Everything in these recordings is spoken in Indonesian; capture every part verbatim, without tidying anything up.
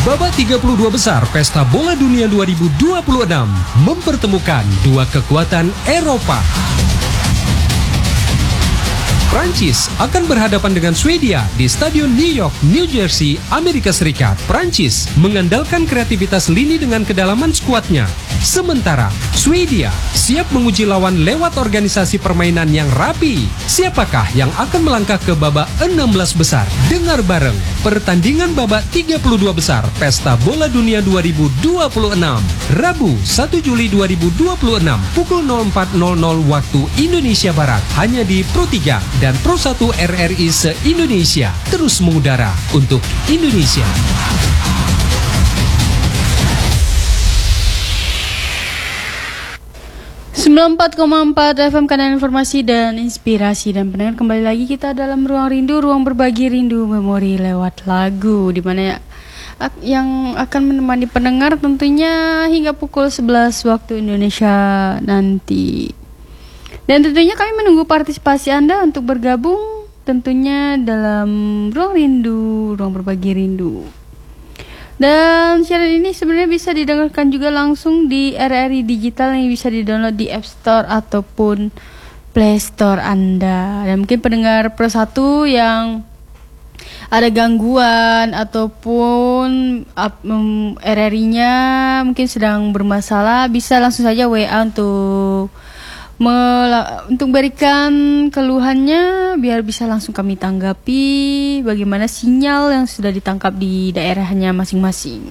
Babak tiga puluh dua besar Pesta Bola Dunia dua ribu dua puluh enam mempertemukan dua kekuatan Eropa. Prancis akan berhadapan dengan Swedia di Stadion New York, New Jersey, Amerika Serikat. Prancis mengandalkan kreativitas lini dengan kedalaman skuadnya. Sementara Swedia siap menguji lawan lewat organisasi permainan yang rapi. Siapakah yang akan melangkah ke babak enam belas besar? Dengar bareng pertandingan babak tiga puluh dua besar Pesta Bola Dunia dua ribu dua puluh enam. Rabu satu Juli dua ribu dua puluh enam pukul nol empat nol nol waktu Indonesia Barat. Hanya di Pro tiga dan Pro satu R R I se-Indonesia. Terus mengudara untuk Indonesia. sembilan puluh empat koma empat F M, kanal informasi dan inspirasi. Dan pendengar, kembali lagi kita dalam Ruang Rindu, ruang berbagi rindu memori lewat lagu, di mana yang akan menemani pendengar tentunya hingga pukul sebelas waktu Indonesia nanti. Dan tentunya kami menunggu partisipasi Anda untuk bergabung tentunya dalam Ruang Rindu, ruang berbagi rindu. Dan siaran ini sebenarnya bisa didengarkan juga langsung di R R I Digital yang bisa di-download di App Store ataupun Play Store Anda. Dan mungkin pendengar Pro satu yang ada gangguan ataupun um, R R I-nya mungkin sedang bermasalah, bisa langsung saja W A untuk Mela- untuk berikan keluhannya biar bisa langsung kami tanggapi bagaimana sinyal yang sudah ditangkap di daerahnya masing-masing.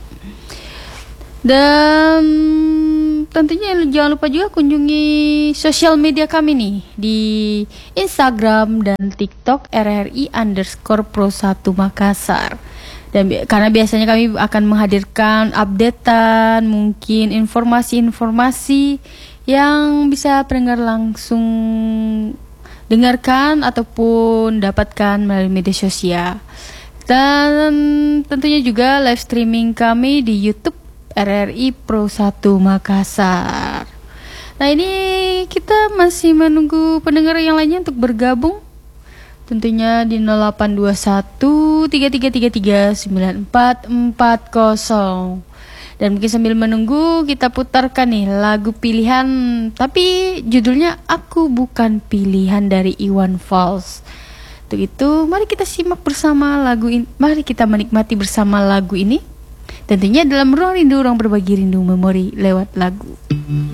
Dan tentunya jangan lupa juga kunjungi sosial media kami nih di Instagram dan TikTok R R I underscore Pro satu Makassar. Dan karena biasanya kami akan menghadirkan updatean, mungkin informasi-informasi yang bisa pendengar langsung dengarkan ataupun dapatkan melalui media sosial. Dan tentunya juga live streaming kami di YouTube R R I Pro satu Makassar. Nah, ini kita masih menunggu pendengar yang lainnya untuk bergabung. Tentunya di nol delapan dua satu tiga tiga tiga tiga sembilan empat empat nol. Dan mungkin sambil menunggu kita putarkan nih lagu pilihan, tapi judulnya Aku Bukan Pilihan dari Iwan Fals. Untuk itu mari kita simak bersama lagu ini, mari kita menikmati bersama lagu ini. Tentunya dalam Ruang Rindu, ruang berbagi rindu memori lewat lagu.